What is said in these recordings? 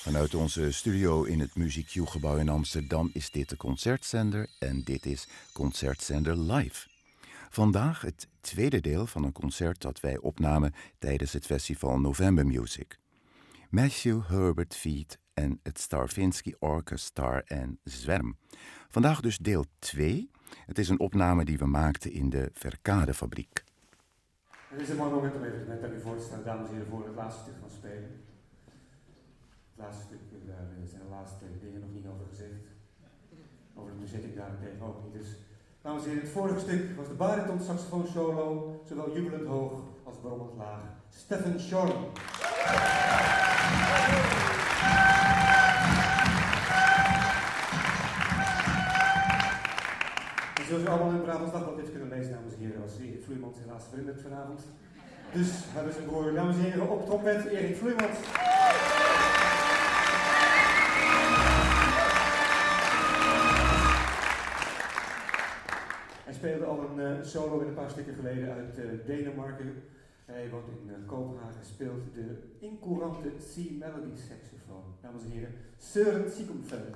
Vanuit onze studio in het Music Q-gebouw in Amsterdam is dit de Concertzender en dit is Concertzender Live. Vandaag het tweede deel van een concert dat wij opnamen tijdens het festival November Music. Matthew Herbert Feat en het Stravinsky Orchestra en Zwerm. Vandaag dus deel 2. Het is een opname die we maakten in de Verkadefabriek. Het is een mooi moment om even met aan u voor te staan, dames en heren, voor het laatste stuk van spelen. Het laatste stuk, daar zijn de laatste dingen nog niet over gezegd. Over de bezetting daarentegen ook niet. Dus, dames en heren, het vorige stuk was de bariton saxofoon solo, zowel jubelend hoog als brommend laag. Stephen Shorn. Zoals u allemaal in het Brabants Dagblad heeft kunnen lezen, dames en heren, was Erik Vloeimans helaas verhinderd vanavond. Dus hebben ze voor, dames en heren, op trompet Erik Vloeimans. Hij speelde al een solo een paar stukken geleden uit Denemarken. Hij woont in Kopenhagen, speelt de incourante C-melody saxofoon. Dames en heren, Søren Siekumfeldt.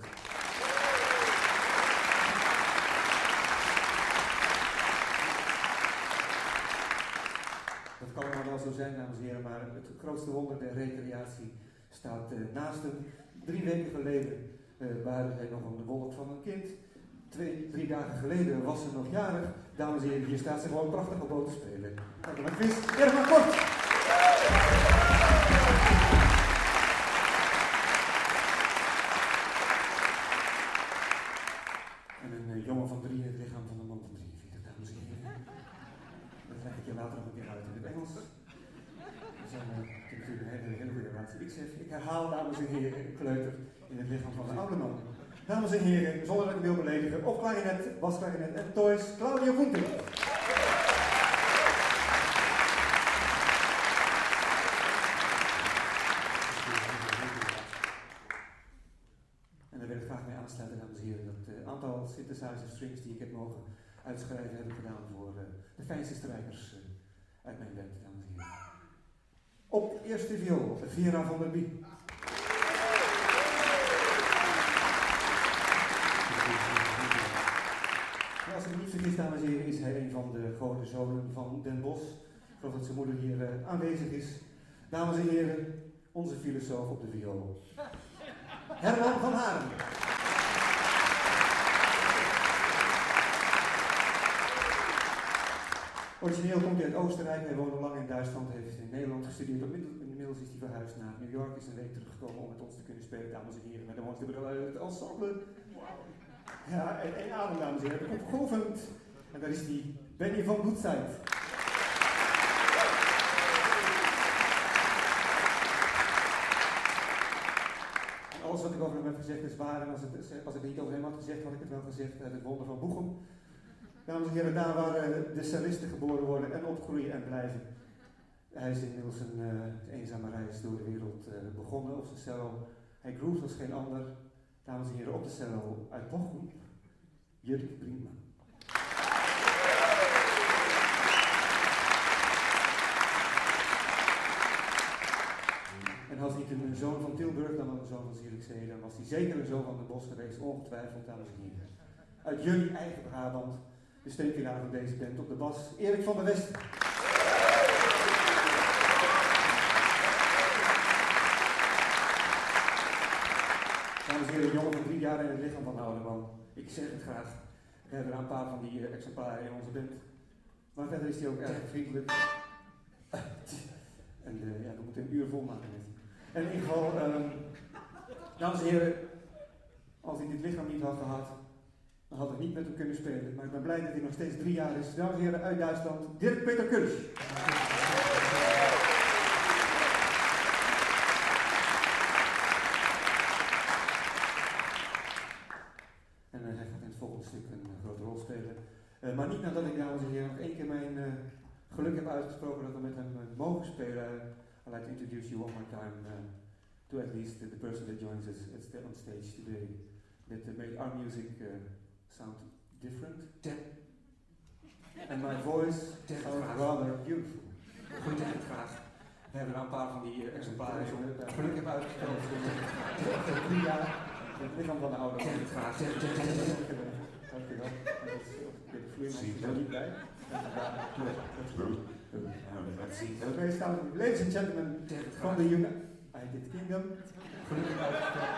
Dat kan allemaal wel zo zijn, dames en heren, maar het grootste wonder der recreatie staat naast hem. 3 weken geleden waren hij nog aan de wolk van een kind. 2-3 dagen geleden was ze nog jarig. Dames en heren, hier staat ze gewoon prachtig op boot te spelen. Hartelijk quiz, Irma Kort! En een jongen van 3 in het lichaam van een man van 43, dames en heren. Dat leg ik je later nog een keer uit in het Engels. We zijn natuurlijk een hele goede relatie. Ik herhaal, dames en heren, een kleuter in het lichaam van een oude man. Dames en heren, zonder dat ik wil beledigen, op klarinet, basklarinet en toys, Claudio Punti. En daar wil ik graag mee aansluiten, dames en heren, dat aantal synthesizer strings die ik heb mogen uitschrijven heb ik gedaan voor de fijnste strijkers uit mijn band, dames en heren. Op eerste viool, Vera van der Bie. Als ik me niet vergis, dames en heren, is hij een van de grote zonen van Den Bosch. Ik geloof dat zijn moeder hier aanwezig is. Dames en heren, onze filosoof op de viool. Herman van Haren. Origineel komt hij uit Oostenrijk, hij woonde lang in Duitsland, heeft in Nederland gestudeerd. Inmiddels is hij verhuisd naar New York, is een week teruggekomen om met ons te kunnen spelen, dames en heren. Met de mooiste bril uit het ensemble. Ja, en één adem, dames en heren, opgolvend. En daar is die Benny van Boetzeit. En alles wat ik over hem heb gezegd is waar, en als ik niet over hem had gezegd, had ik het wel gezegd uit het wonder van Bochum. Dames en heren, daar waar de cellisten geboren worden en opgroeien en blijven. Hij is inmiddels een eenzame reis door de wereld begonnen op zijn cello. Hij groeft als geen ander. Dames en heren, op de cello uit Bochum, Jurk Brinkman. En als niet een zoon van Tilburg, dan een zoon van Zierikzee, dan was hij zeker een zoon van de Bosch geweest, ongetwijfeld, dames en heren. Uit jullie eigen Brabant, de steunpilaar van deze band op de bas, Erik van der Westen. Dames en heren, een jongen van 3 jaar in het lichaam van de oude man. Ik zeg het graag. We hebben er een paar van die exemplaren in onze band. Maar verder is hij ook erg vriendelijk. En ja, we moeten een uur volmaken met. En in ieder geval, dames en heren, als hij dit lichaam niet had gehad, dan had ik niet met hem kunnen spelen. Maar ik ben blij dat hij nog steeds 3 jaar is. Dames en heren, uit Duitsland, Dirk Peter Kulsch. En hij gaat in het volgende stuk een grote rol spelen. Maar niet nadat ik, dames en heren, nog 1 keer mijn geluk heb uitgesproken dat we met hem mogen spelen. I'd like to introduce you one more time to at least the person that joins us on stage today. That made our music sound different. And my voice sounds rather beautiful. Goedendag, graag. We hebben er een paar van die exemplaren geluk heb uitgesproken. 3 jaar. Het lichaam van de oude man. Zeg het graag, zeg het. Dankjewel. Vloeiend er niet bij. Ladies and gentlemen from the United Kingdom. Gelukkig uitgesteld.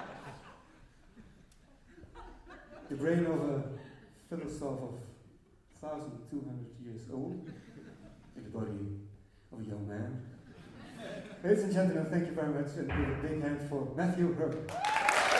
The brain of a philosopher of 1,200 years old in the body of a young man. Ladies and gentlemen, thank you very much, and give a big hand for Matthew Herbert.